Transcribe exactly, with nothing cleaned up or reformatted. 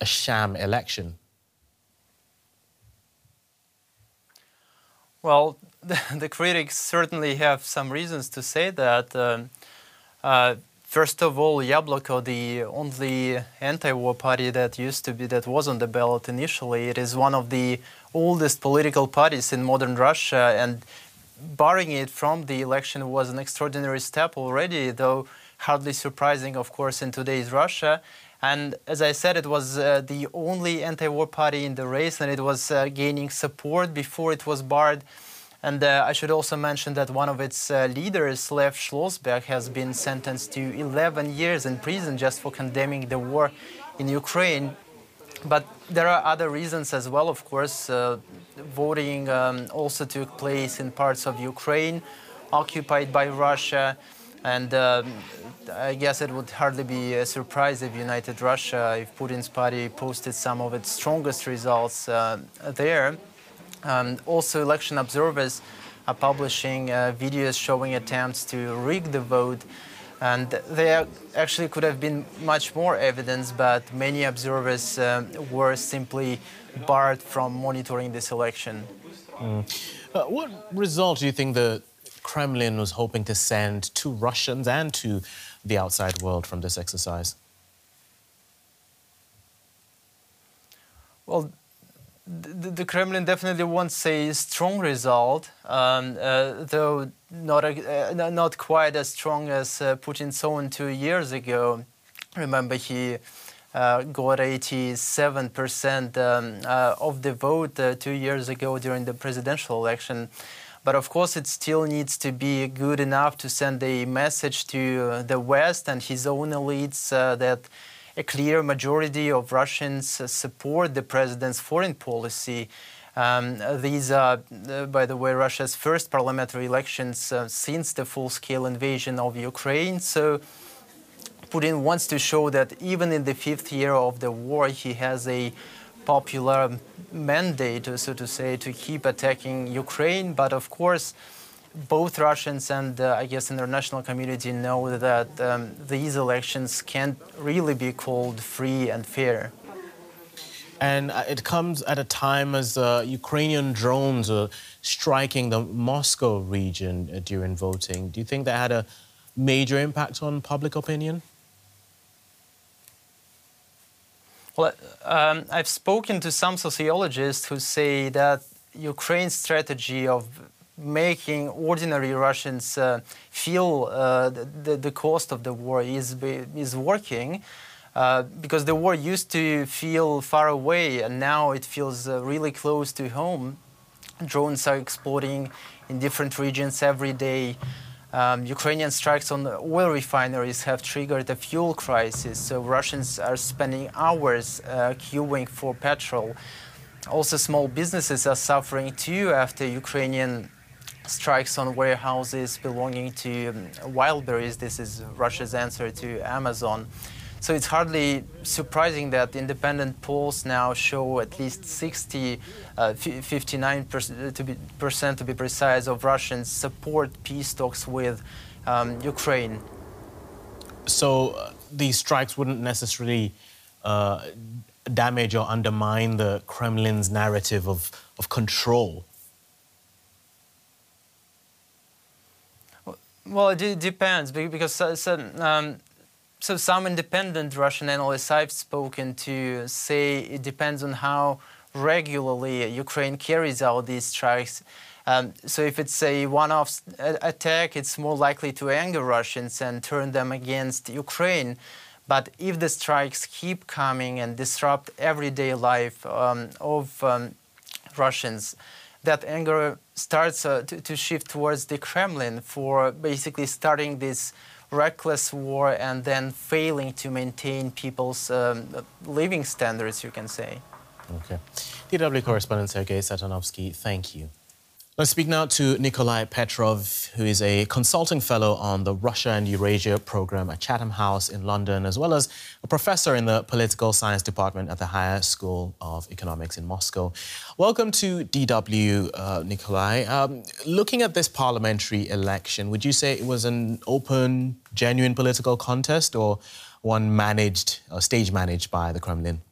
sham election? Well, the, the critics certainly have some reasons to say that. Um, uh, first of all, Yabloko, the only anti-war party that used to be, that was on the ballot initially, it is one of the oldest political parties in modern Russia, and barring it from the election was an extraordinary step already, though hardly surprising, of course, in today's Russia. And as I said, it was uh, the only anti-war party in the race, and it was uh, gaining support before it was barred. And uh, I should also mention that one of its uh, leaders, Lev Schlossberg, has been sentenced to eleven years in prison just for condemning the war in Ukraine. But there are other reasons as well, of course. Uh, voting um, also took place in parts of Ukraine occupied by Russia. And um, I guess it would hardly be a surprise if United Russia, if Putin's party posted some of its strongest results uh, there. Um, also, election observers are publishing uh, videos showing attempts to rig the vote. And there actually could have been much more evidence, but many observers uh, were simply barred from monitoring this election. Mm. Uh, what result do you think the Kremlin was hoping to send to Russians and to the outside world from this exercise? Well, the, the Kremlin definitely wants a strong result, um, uh, though not, a, uh, not quite as strong as uh, Putin's own two years ago. Remember, he uh, got eighty-seven percent um, uh, of the vote uh, two years ago during the presidential election. But of course, it still needs to be good enough to send a message to the West and his own elites uh, that a clear majority of Russians uh, support the president's foreign policy. Um, these are, uh, by the way, Russia's first parliamentary elections uh, since the full-scale invasion of Ukraine. So Putin wants to show that even in the fifth year of the war, he has a popular mandate, so to say, to keep attacking Ukraine. But of course, both Russians and, uh, I guess, international community know that um, these elections can't really be called free and fair. And it comes at a time as uh, Ukrainian drones are striking the Moscow region uh, during voting. Do you think that had a major impact on public opinion? Well, um, I've spoken to some sociologists who say that Ukraine's strategy of making ordinary Russians uh, feel uh, the, the cost of the war is, is working, uh, because the war used to feel far away and now it feels uh, really close to home. Drones are exploding in different regions every day. Um, Ukrainian strikes on oil refineries have triggered a fuel crisis, so Russians are spending hours uh, queuing for petrol. Also, small businesses are suffering too after Ukrainian strikes on warehouses belonging to um, Wildberries. This is Russia's answer to Amazon. So it's hardly surprising that independent polls now show at least sixty, uh, fifty-nine percent to be, percent to be precise of Russians support peace talks with um, Ukraine. So uh, these strikes wouldn't necessarily uh, damage or undermine the Kremlin's narrative of, of control? Well, it depends, because so, so, um, so some independent Russian analysts I've spoken to say it depends on how regularly Ukraine carries out these strikes. Um, so if it's a one-off attack, it's more likely to anger Russians and turn them against Ukraine. But if the strikes keep coming and disrupt everyday life um, of um, Russians, that anger starts uh, to, to shift towards the Kremlin for basically starting this reckless war and then failing to maintain people's um, living standards, you can say. Okay. D W correspondent Sergei Satanovsky, thank you. Let's speak now to Nikolai Petrov, who is a consulting fellow on the Russia and Eurasia program at Chatham House in London, as well as a professor in the political science department at the Higher School of Economics in Moscow. Welcome to D W, uh, Nikolai. Um, looking at this parliamentary election, would you say it was an open, genuine political contest or one managed, or stage managed by the Kremlin?